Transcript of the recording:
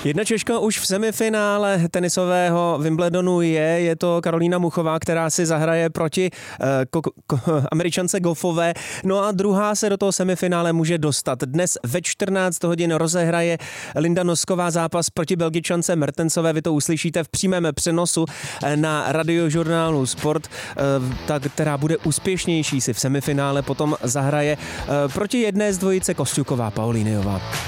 Jedna Češka už v semifinále tenisového Wimbledonu je to Karolína Muchová, která si zahraje proti Američance Goffové. No a druhá se do toho semifinále může dostat. Dnes ve 14 hodin rozehraje Linda Nosková zápas proti Belgičance Mertensové. Vy to uslyšíte v přímém přenosu na radiožurnálu Sport. Ta, která bude úspěšnější, si v semifinále potom zahraje proti jedné z dvojice Kostňuková Paulíniová.